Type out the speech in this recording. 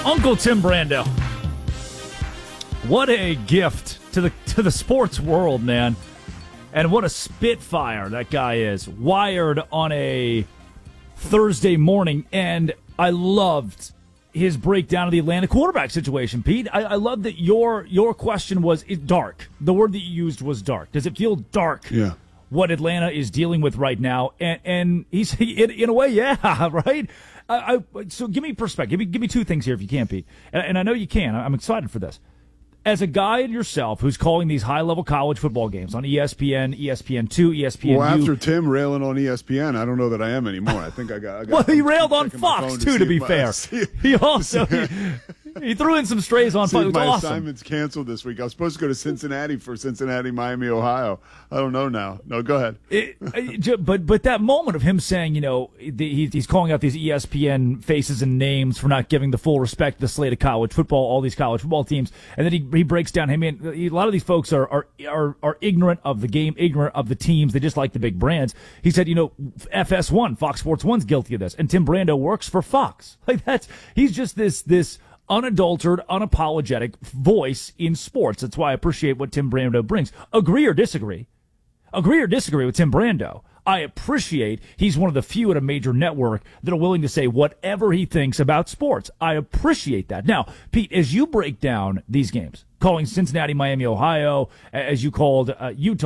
Uncle Tim Brando. What a gift to the sports world, man. And what a spitfire that guy is. Wired on a Thursday morning. And I loved his breakdown of the Atlanta quarterback situation, Pete. I love that your question was dark. The word that you used was dark. Does it feel dark? Yeah. What Atlanta is dealing with right now? And he's in a way, yeah, right? So give me perspective. Give me two things here if you can, Pete. And I know you can. I'm excited for this. As a guy yourself who's calling these high-level college football games on ESPN, ESPN2, ESPN. Well, after Tim railing on ESPN, I don't know that I am anymore. I think I got well, he railed on Fox, too, to be fair. He also he threw in some strays on Fox. It was my awesome. assignment's canceled this week. I was supposed to go to Cincinnati for Cincinnati, Miami, Ohio. I don't know now. No, go ahead. But that moment of him saying, he's calling out these ESPN faces and names for not giving the full respect to the slate of college football, all these college football teams, and then he breaks down, hey man, a lot of these folks are ignorant of the game, ignorant of the teams. They just like the big brands. He said, FS1, Fox Sports 1's guilty of this, and Tim Brando works for Fox. He's just this unadulterated, unapologetic voice in sports. That's why I appreciate what Tim Brando brings. Agree or disagree with Tim Brando. I appreciate he's one of the few at a major network that are willing to say whatever he thinks about sports. I appreciate that. Now, Pete, as you break down these games, calling Cincinnati, Miami, Ohio, as you called Utah,